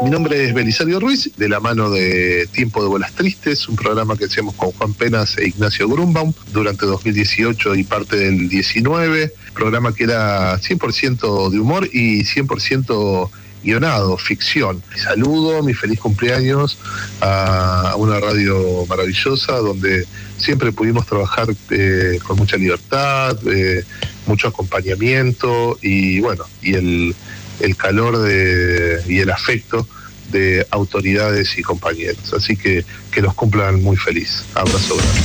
Mi nombre es Belisario Ruiz, de la mano de Tiempo de Bolas Tristes, un programa que hacíamos con Juan Penas e Ignacio Grunbaum durante 2018 y parte del 19, programa que era 100% de humor y 100% guionado, ficción. Mi saludo, mi feliz cumpleaños a una radio maravillosa donde siempre pudimos trabajar con mucha libertad, mucho acompañamiento y bueno, y el calor y el afecto de autoridades y compañeros. Así que los cumplan muy feliz. Abrazo grande.